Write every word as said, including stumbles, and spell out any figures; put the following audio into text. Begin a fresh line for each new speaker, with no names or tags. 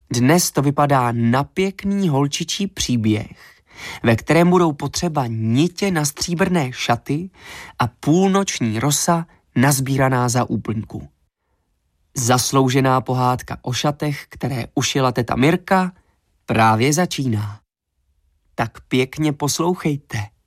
Dnes to vypadá na pěkný holčičí příběh, ve kterém budou potřeba nitě na stříbrné šaty a půlnoční rosa nazbíraná za úplňku. Zasloužená pohádka o šatech, které ušila teta Mirka, právě začíná. Tak pěkně poslouchejte.